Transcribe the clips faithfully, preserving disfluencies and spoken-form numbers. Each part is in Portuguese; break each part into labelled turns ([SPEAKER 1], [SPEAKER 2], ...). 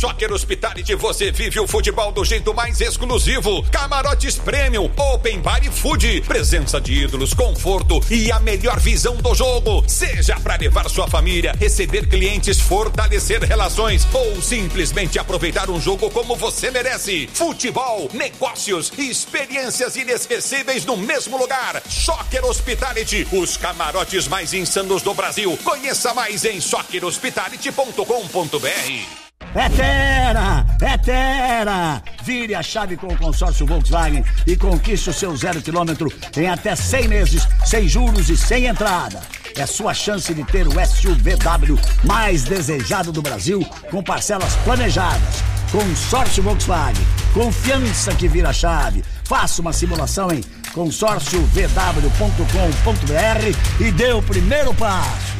[SPEAKER 1] Soccer Hospitality você vive o futebol do jeito mais exclusivo. Camarotes Premium, Open Bar e Food. Presença de ídolos, conforto e a melhor visão do jogo. Seja para levar sua família, receber clientes, fortalecer relações ou simplesmente aproveitar um jogo como você merece. Futebol, negócios e experiências inesquecíveis no mesmo lugar. Soccer Hospitality, os camarotes mais insanos do Brasil. Conheça mais em soccer hospitality ponto com ponto b r.
[SPEAKER 2] É Tera! É Tera! Vire a chave com o consórcio Volkswagen e conquiste o seu zero quilômetro em até cem meses, sem juros e sem entrada. É sua chance de ter o S U V W mais desejado do Brasil, com parcelas planejadas. Consórcio Volkswagen. Confiança que vira chave. Faça uma simulação em consórcio v w ponto com ponto b r e dê o primeiro passo.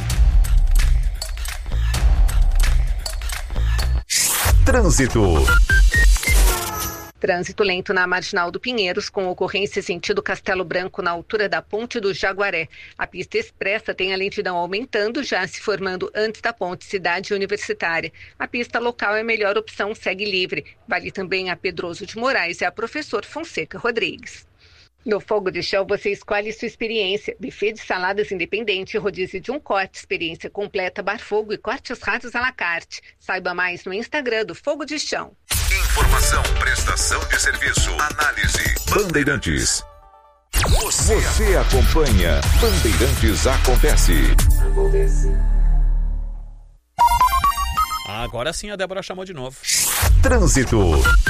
[SPEAKER 3] Trânsito.
[SPEAKER 4] Trânsito lento na Marginal do Pinheiros, com ocorrência sentido Castelo Branco na altura da Ponte do Jaguaré. A pista expressa tem a lentidão aumentando, já se formando antes da ponte Cidade Universitária. A pista local é a melhor opção, segue livre. Vale também a Pedroso de Moraes e a Professor Fonseca Rodrigues. No Fogo de Chão, você escolhe sua experiência. Buffet de saladas independente, rodízio de um corte, experiência completa, bar fogo e cortes rasos à la carte. Saiba mais no Instagram do Fogo de Chão.
[SPEAKER 3] Informação, prestação de serviço, análise. Bandeirantes. Você, você acompanha. Bandeirantes acontece. Acontece.
[SPEAKER 5] Agora sim a Débora chamou de novo.
[SPEAKER 3] Trânsito.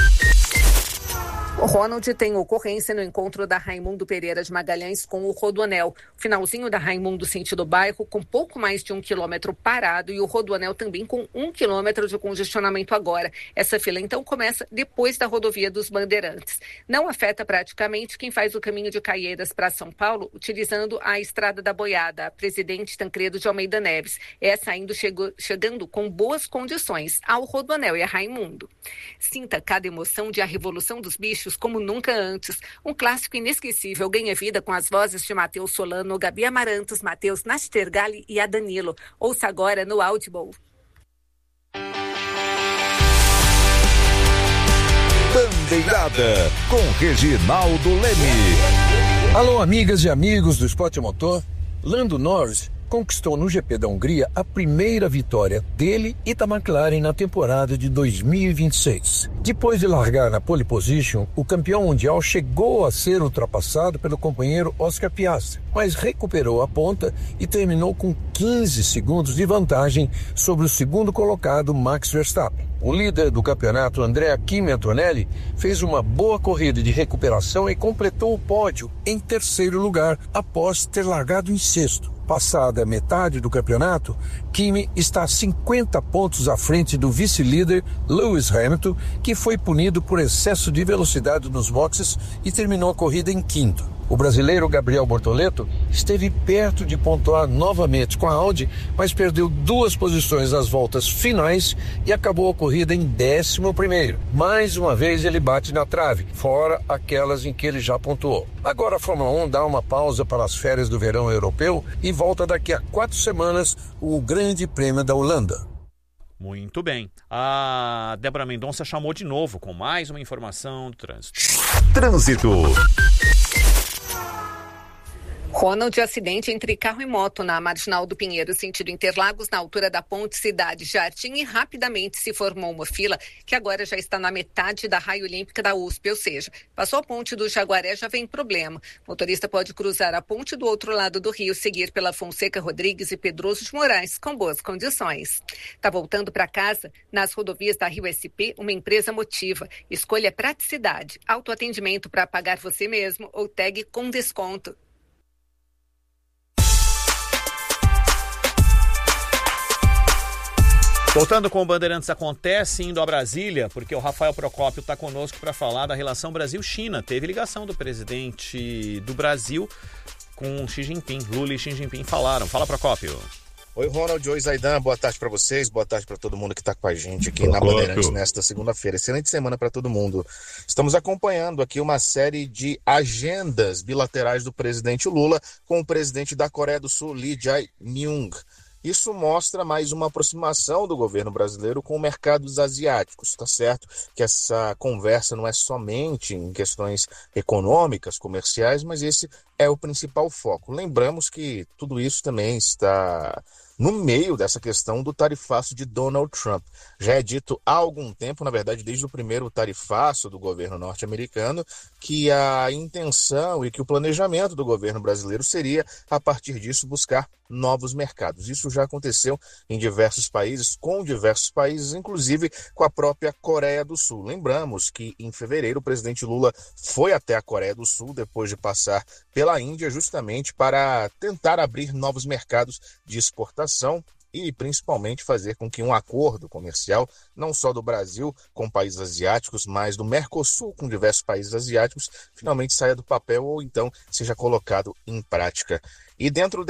[SPEAKER 4] O Ronald tem ocorrência no encontro da Raimundo Pereira de Magalhães com o Rodoanel. Finalzinho da Raimundo sentido bairro com pouco mais de um quilômetro parado e o Rodoanel também com um quilômetro de congestionamento agora. Essa fila então começa depois da rodovia dos Bandeirantes. Não afeta praticamente quem faz o caminho de Caieiras para São Paulo utilizando a Estrada da Boiada, a Presidente Tancredo de Almeida Neves. Essa ainda chegou, chegando com boas condições ao Rodoanel e a Raimundo. Sinta cada emoção de A Revolução dos Bichos como nunca antes. Um clássico inesquecível ganha vida com as vozes de Matheus Solano, Gabi Amarantos, Matheus Nastergali e a Danilo. Ouça agora no Audible.
[SPEAKER 3] Bandeirada com Reginaldo Leme.
[SPEAKER 6] Alô, amigas e amigos do Esporte Motor. Lando Norris conquistou no G P da Hungria a primeira vitória dele e da McLaren na temporada de dois mil e vinte e seis. Depois de largar na pole position, o campeão mundial chegou a ser ultrapassado pelo companheiro Oscar Piastri, mas recuperou a ponta e terminou com quinze segundos de vantagem sobre o segundo colocado Max Verstappen. O líder do campeonato, Andrea Kimi Antonelli, fez uma boa corrida de recuperação e completou o pódio em terceiro lugar após ter largado em sexto. Passada a metade do campeonato, Kimi está cinquenta pontos à frente do vice-líder Lewis Hamilton, que foi punido por excesso de velocidade nos boxes e terminou a corrida em quinto. O brasileiro Gabriel Bortoleto esteve perto de pontuar novamente com a Audi, mas perdeu duas posições nas voltas finais e acabou a corrida em décimo primeiro. Mais uma vez ele bate na trave, fora aquelas em que ele já pontuou. Agora a Fórmula um dá uma pausa para as férias do verão europeu e volta daqui a quatro semanas o Grande Prêmio da Holanda.
[SPEAKER 5] Muito bem. A Débora Mendonça chamou de novo com mais uma informação do trânsito.
[SPEAKER 3] Trânsito.
[SPEAKER 4] Ronald, acidente entre carro e moto na Marginal do Pinheiro, sentido Interlagos, na altura da Ponte Cidade Jardim, e rapidamente se formou uma fila que agora já está na metade da raia olímpica da U S P, ou seja, passou a ponte do Jaguaré, já vem problema. O motorista pode cruzar a ponte do outro lado do rio, seguir pela Fonseca Rodrigues e Pedroso de Moraes, com boas condições. Está voltando para casa? Nas rodovias da Rio S P, uma empresa motiva. Escolha praticidade, autoatendimento para pagar você mesmo ou tag com desconto.
[SPEAKER 5] Voltando com o Bandeirantes Acontece, indo a Brasília, porque o Rafael Procópio está conosco para falar da relação Brasil-China. Teve ligação do presidente do Brasil com Xi Jinping. Lula e Xi Jinping falaram. Fala, Procópio.
[SPEAKER 7] Oi, Ronald. Oi, Zaidan. Boa tarde para vocês. Boa tarde para todo mundo que está com a gente aqui Procópio. Na Bandeirantes nesta segunda-feira. Excelente semana para todo mundo. Estamos acompanhando aqui uma série de agendas bilaterais do presidente Lula com o presidente da Coreia do Sul, Lee Jae-myung. isso mostra mais uma aproximação do governo brasileiro com mercados asiáticos, tá certo? Que essa conversa não é somente em questões econômicas, comerciais, mas esse é o principal foco. Lembramos que tudo isso também está no meio dessa questão do tarifaço de Donald Trump. Já é dito há algum tempo, na verdade, desde o primeiro tarifaço do governo norte-americano, que a intenção e que o planejamento do governo brasileiro seria, a partir disso, buscar novos mercados. Isso já aconteceu em diversos países, com diversos países, inclusive com a própria Coreia do Sul. Lembramos que, em fevereiro, o presidente Lula foi até a Coreia do Sul, depois de passar pela Índia, justamente para tentar abrir novos mercados de exportação e principalmente fazer com que um acordo comercial, não só do Brasil com países asiáticos, mas do Mercosul com diversos países asiáticos, finalmente saia do papel ou então seja colocado em prática. E dentro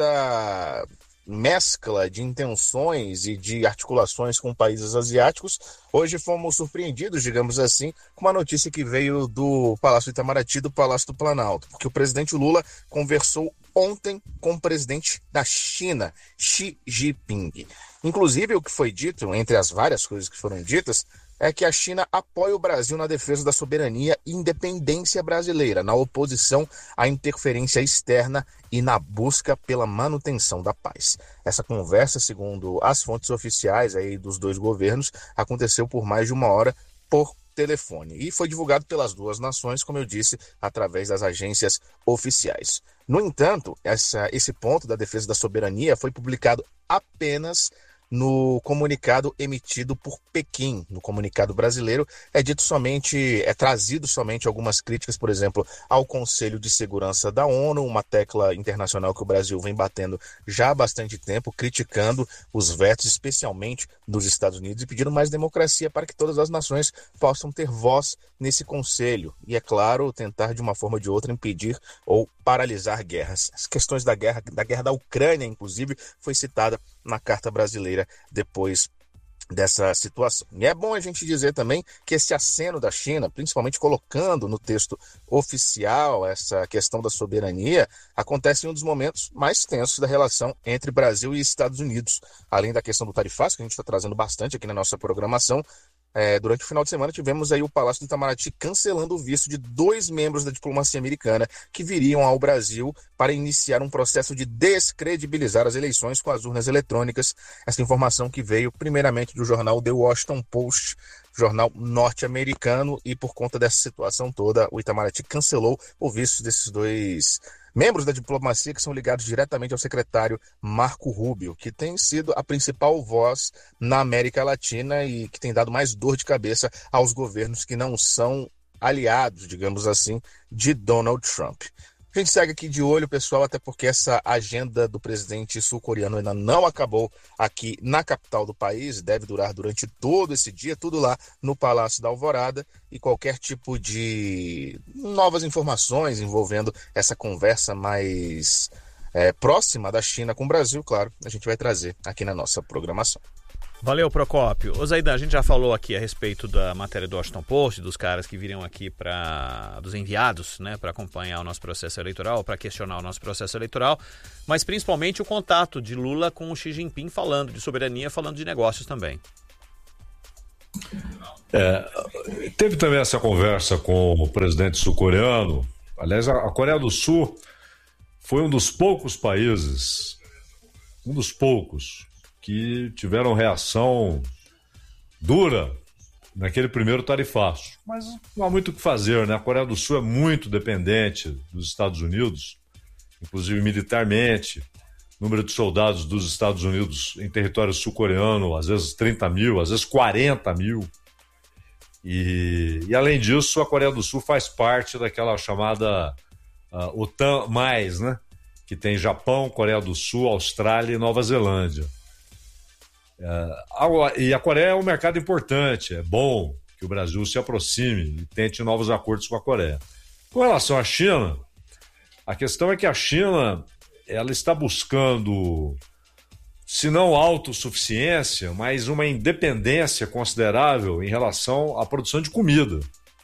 [SPEAKER 7] dessa mescla de intenções e de articulações com países asiáticos, hoje fomos surpreendidos, digamos assim, com uma notícia que veio do Palácio Itamaraty, do Palácio do Planalto, porque o presidente Lula conversou ontem com o presidente da China, Xi Jinping. Inclusive, o que foi dito, entre as várias coisas que foram ditas, é que a China apoia o Brasil na defesa da soberania e independência brasileira, na oposição à interferência externa e na busca pela manutenção da paz. Essa conversa, segundo as fontes oficiais aí dos dois governos, aconteceu por mais de uma hora por telefone e foi divulgado pelas duas nações, como eu disse, através das agências oficiais. No entanto, essa, esse ponto da defesa da soberania foi publicado apenas no comunicado emitido por Pequim. No comunicado brasileiro é dito somente, é trazido somente algumas críticas, por exemplo, ao Conselho de Segurança da ONU, uma tecla internacional que o Brasil vem batendo já há bastante tempo, criticando os vetos, especialmente dos Estados Unidos, e pedindo mais democracia para que todas as nações possam ter voz nesse conselho. E, é claro, tentar de uma forma ou de outra impedir ou paralisar guerras. As questões da guerra, da guerra da Ucrânia, inclusive, foi citada na Carta Brasileira depois dessa situação. E é bom a gente dizer também que esse aceno da China, principalmente colocando no texto oficial essa questão da soberania, acontece em um dos momentos mais tensos da relação entre Brasil e Estados Unidos. Além da questão do tarifaço, que a gente está trazendo bastante aqui na nossa programação, É, durante o final de semana tivemos aí o Palácio do Itamaraty cancelando o visto de dois membros da diplomacia americana que viriam ao Brasil para iniciar um processo de descredibilizar as eleições com as urnas eletrônicas. Essa informação que veio primeiramente do jornal The Washington Post, jornal norte-americano, e por conta dessa situação toda, o Itamaraty cancelou o visto desses dois membros da diplomacia que são ligados diretamente ao secretário Marco Rubio, que tem sido a principal voz na América Latina e que tem dado mais dor de cabeça aos governos que não são aliados, digamos assim, de Donald Trump. A gente segue aqui de olho, pessoal, até porque essa agenda do presidente sul-coreano ainda não acabou aqui na capital do país, deve durar durante todo esse dia, tudo lá no Palácio da Alvorada, e qualquer tipo de novas informações envolvendo essa conversa mais é, próxima da China com o Brasil, claro, a gente vai trazer aqui na nossa programação.
[SPEAKER 5] Valeu, Procópio. Ô, Zaidan, a gente já falou aqui a respeito da matéria do Washington Post, dos caras que viriam aqui para, dos enviados, né, para acompanhar o nosso processo eleitoral, para questionar o nosso processo eleitoral, mas principalmente o contato de Lula com o Xi Jinping falando de soberania, falando de negócios também.
[SPEAKER 8] É, teve também essa conversa com o presidente sul-coreano. Aliás, a, a Coreia do Sul foi um dos poucos países, um dos poucos, que tiveram reação dura naquele primeiro tarifaço. Mas não há muito o que fazer, né? A Coreia do Sul é muito dependente dos Estados Unidos, inclusive militarmente. O número de soldados dos Estados Unidos em território sul-coreano, às vezes trinta mil, às vezes quarenta mil. E, e além disso, a Coreia do Sul faz parte daquela chamada uh, OTAN mais, né? Que tem Japão, Coreia do Sul, Austrália e Nova Zelândia. Uh, e a Coreia é um mercado importante, é bom que o Brasil se aproxime e tente novos acordos com a Coreia. Com relação à China, a questão é que a China ela está buscando, se não autossuficiência, mas uma independência considerável em relação à produção de comida.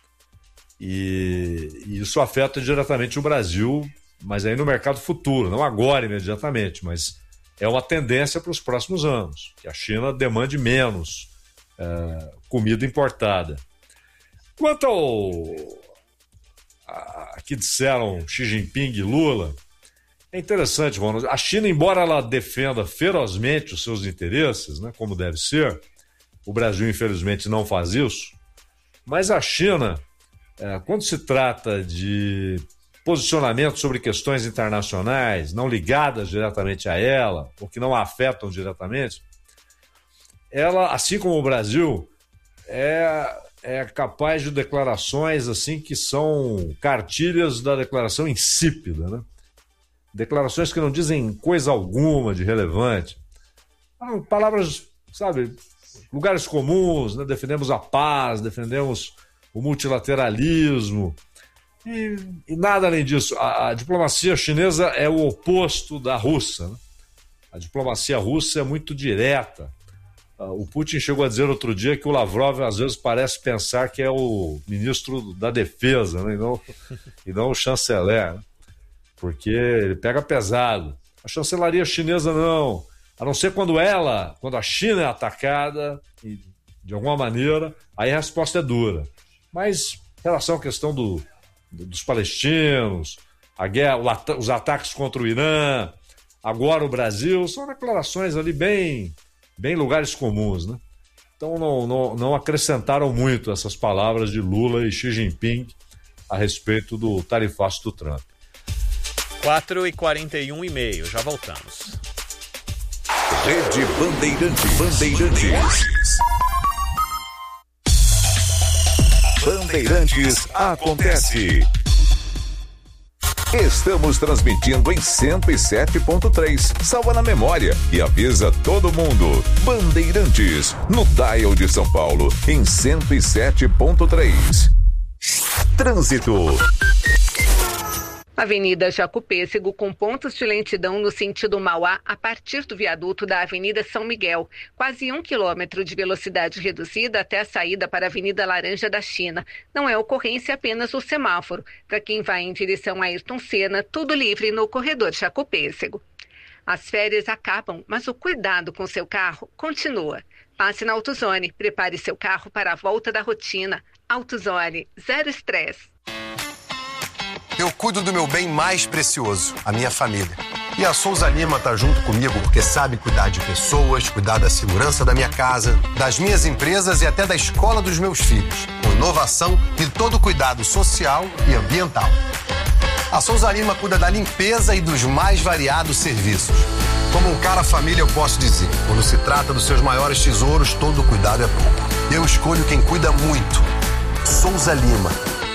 [SPEAKER 8] E, e isso afeta diretamente o Brasil, mas aí no mercado futuro, não agora imediatamente, mas é uma tendência para os próximos anos, que a China demande menos é, comida importada. Quanto ao a, que disseram Xi Jinping e Lula, é interessante, Ronald. A China, embora ela defenda ferozmente os seus interesses, né, como deve ser, o Brasil infelizmente não faz isso, mas a China, é, quando se trata de posicionamento sobre questões internacionais não ligadas diretamente a ela, ou que não a afetam diretamente, ela, assim como o Brasil, é, é capaz de declarações assim que são cartilhas da declaração insípida, né? Declarações que não dizem coisa alguma de relevante. Palavras, sabe, lugares comuns, né? Defendemos a paz, defendemos o multilateralismo, E, e nada além disso. A, a diplomacia chinesa é o oposto da russa, né? A diplomacia russa é muito direta. Uh, o Putin chegou a dizer outro dia que o Lavrov às vezes parece pensar que é o ministro da defesa, né? e, não, e não o chanceler, né? Porque ele pega pesado. A chancelaria chinesa não, a não ser quando ela, quando a China é atacada e, de alguma maneira, aí a resposta é dura. Mas em relação à questão do dos palestinos, a guerra, os ataques contra o Irã, agora o Brasil, são declarações ali bem, bem lugares comuns, né? Então não, não, não acrescentaram muito essas palavras de Lula e Xi Jinping a respeito do tarifaço do Trump.
[SPEAKER 5] quatro e quarenta e um e meio, já voltamos.
[SPEAKER 3] Rede Bandeirantes. Bandeirantes. Bandeirantes acontece. Estamos transmitindo em cento e sete ponto três. Salva na memória e avisa todo mundo. Bandeirantes, no dial de São Paulo, em cento e sete ponto três. Trânsito.
[SPEAKER 4] Avenida Jacopêssego, com pontos de lentidão no sentido Mauá, a partir do viaduto da Avenida São Miguel. Quase um quilômetro de velocidade reduzida até a saída para a Avenida Laranja da China. Não é ocorrência apenas o semáforo. Para quem vai em direção a Ayrton Senna, tudo livre no corredor Jacopêssego. As férias acabam, mas o cuidado com seu carro continua. Passe na AutoZone, prepare seu carro para a volta da rotina. AutoZone, zero estresse.
[SPEAKER 9] Eu cuido do meu bem mais precioso, a minha família. E a Souza Lima tá junto comigo porque sabe cuidar de pessoas, cuidar da segurança da minha casa, das minhas empresas e até da escola dos meus filhos, com inovação e todo cuidado social e ambiental. A Souza Lima cuida da limpeza e dos mais variados serviços. Como um cara família, eu posso dizer, quando se trata dos seus maiores tesouros, todo cuidado é pouco. Eu escolho quem cuida muito. Souza Lima.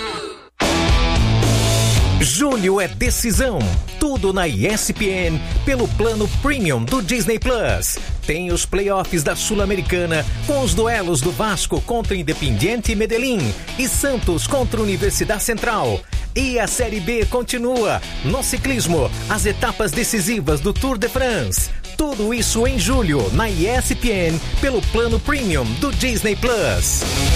[SPEAKER 10] Julho é decisão. Tudo na E S P N pelo plano Premium do Disney Plus. Tem os playoffs da Sul-Americana com os duelos do Vasco contra Independiente Medellín e Santos contra Universidade Central. E a Série B continua. No ciclismo, as etapas decisivas do Tour de France. Tudo isso em julho na E S P N pelo plano Premium do Disney Plus.